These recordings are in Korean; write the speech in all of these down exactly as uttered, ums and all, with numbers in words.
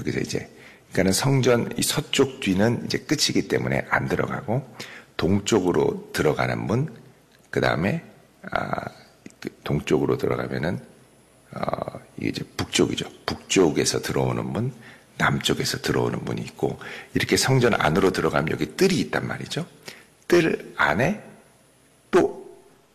여기서 이제, 그러니까는 성전 이 서쪽 뒤는 이제 끝이기 때문에 안 들어가고, 동쪽으로 들어가는 문, 그 다음에, 아, 동쪽으로 들어가면은, 어, 이게 이제 북쪽이죠. 북쪽에서 들어오는 문, 남쪽에서 들어오는 문이 있고, 이렇게 성전 안으로 들어가면 여기 뜰이 있단 말이죠. 뜰 안에 또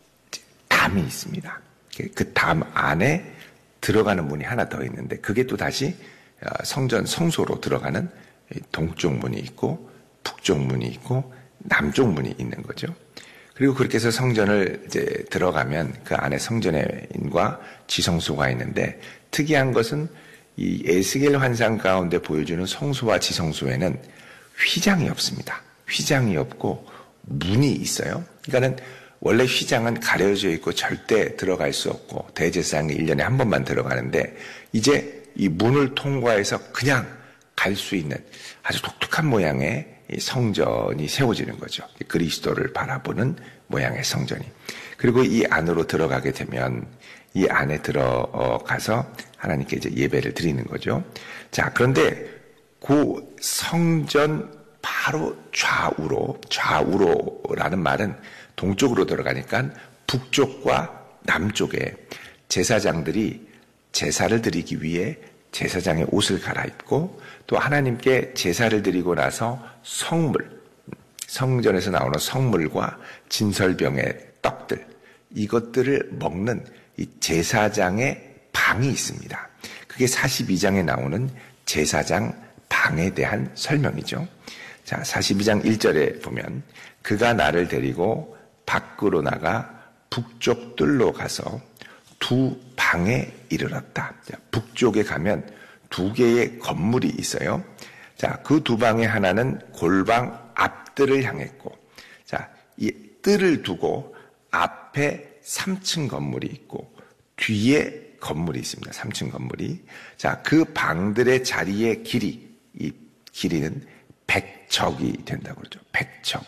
담이 있습니다. 그 담 안에 들어가는 문이 하나 더 있는데, 그게 또 다시 성전 성소로 들어가는 동쪽 문이 있고, 북쪽 문이 있고, 남쪽 문이 있는 거죠. 그리고 그렇게 해서 성전을 이제 들어가면 그 안에 성전인과 지성소가 있는데, 특이한 것은 이 에스겔 환상 가운데 보여주는 성소와 지성소에는 휘장이 없습니다. 휘장이 없고 문이 있어요. 그러니까는 원래 휘장은 가려져 있고 절대 들어갈 수 없고 대제사장이 일 년에 한 번만 들어가는데, 이제 이 문을 통과해서 그냥 갈 수 있는 아주 독특한 모양의 성전이 세워지는 거죠. 그리스도를 바라보는 모양의 성전이. 그리고 이 안으로 들어가게 되면 이 안에 들어가서 하나님께 이제 예배를 드리는 거죠. 자, 그런데 그 성전 바로 좌우로, 좌우로라는 말은 동쪽으로 들어가니까 북쪽과 남쪽에 제사장들이 제사를 드리기 위해 제사장의 옷을 갈아입고, 또 하나님께 제사를 드리고 나서 성물, 성전에서 나오는 성물과 진설병의 떡들, 이것들을 먹는 이 제사장의 방이 있습니다. 그게 사십이 장에 나오는 제사장 방에 대한 설명이죠. 자, 사십이 장 일 절에 보면, 그가 나를 데리고 밖으로 나가 북쪽 뜰로 가서 두 방에 이르렀다. 자, 북쪽에 가면 두 개의 건물이 있어요. 자, 그 두 방의 하나는 골방 앞뜰을 향했고, 자, 이 뜰을 두고 앞에 삼 층 건물이 있고 뒤에 건물이 있습니다. 삼 층 건물이. 자, 그 방들의 자리의 길이, 이 길이는 백척이 된다고 그러죠. 백척.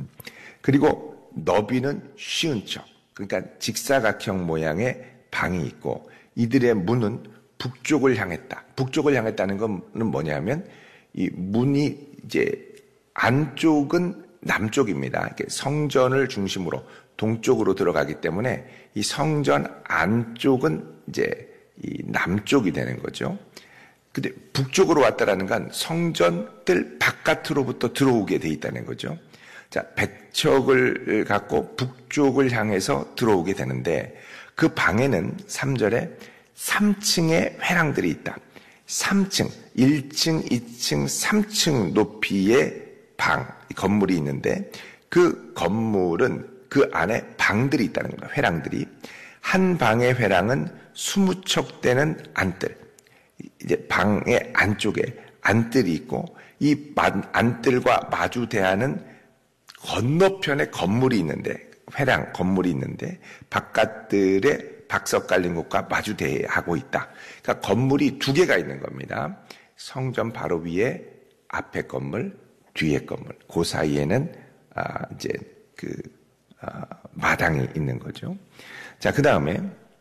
그리고 너비는 쉬운 척. 그러니까 직사각형 모양의 방이 있고, 이들의 문은 북쪽을 향했다. 북쪽을 향했다는 건 뭐냐면, 이 문이 이제 안쪽은 남쪽입니다. 성전을 중심으로 동쪽으로 들어가기 때문에 이 성전 안쪽은 이제 이 남쪽이 되는 거죠. 근데 북쪽으로 왔다라는 건 성전 뜰 바깥으로부터 들어오게 돼 있다는 거죠. 자, 백척을 갖고 북쪽을 향해서 들어오게 되는데, 그 방에는 삼 절에 삼 층의 회랑들이 있다. 삼 층, 일 층, 이 층, 삼 층 높이의 방, 건물이 있는데, 그 건물은 그 안에 방들이 있다는 겁니다. 회랑들이. 한 방의 회랑은 스무 척 되는 안뜰. 이제 방의 안쪽에 안뜰이 있고, 이 안뜰과 마주 대하는 건너편에 건물이 있는데, 회랑 건물이 있는데, 바깥뜰에 박석 깔린 곳과 마주 대하고 있다. 그러니까 건물이 두 개가 있는 겁니다. 성전 바로 위에 앞에 건물, 뒤에 건물. 그 사이에는 아, 이제 그 아, 마당이 있는 거죠. 자, 그 다음에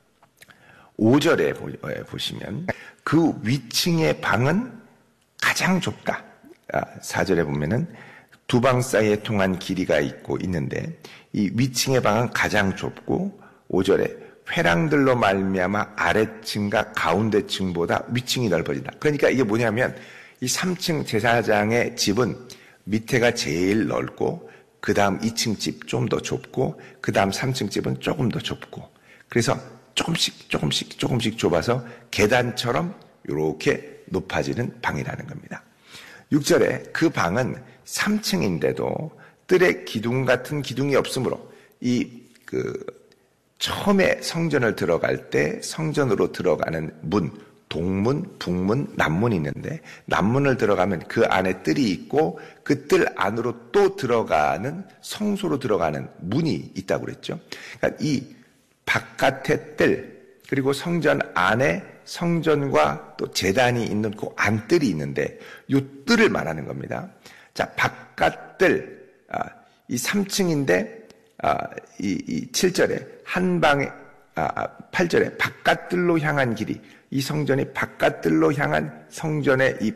오 절에 보시면 그 위층의 방은 가장 좁다. 아, 사 절에 보면은 두 방 사이에 통한 길이가 있고 있는데, 이 위층의 방은 가장 좁고, 오 절에 회랑들로 말미암아 아래층과 가운데층보다 위층이 넓어진다. 그러니까 이게 뭐냐면, 이 삼 층 제사장의 집은 밑에가 제일 넓고, 그 다음 이 층 집 좀 더 좁고, 그 다음 삼 층 집은 조금 더 좁고, 그래서 조금씩 조금씩 조금씩 좁아서 계단처럼 이렇게 높아지는 방이라는 겁니다. 육 절에 그 방은 삼 층인데도 뜰에 기둥 같은 기둥이 없으므로, 이 그 처음에 성전을 들어갈 때 성전으로 들어가는 문, 동문, 북문, 남문이 있는데, 남문을 들어가면 그 안에 뜰이 있고, 그 뜰 안으로 또 들어가는, 성소로 들어가는 문이 있다고 그랬죠. 그러니까 이 바깥의 뜰, 그리고 성전 안에 성전과 또 제단이 있는 그 안뜰이 있는데, 이 뜰을 말하는 겁니다. 자, 바깥뜰, 아, 이 삼 층인데, 아, 이, 이 칠 절에 한 방에, 아, 팔 절에 바깥뜰로 향한 길이, 이 성전이 바깥뜰로 향한 성전의 이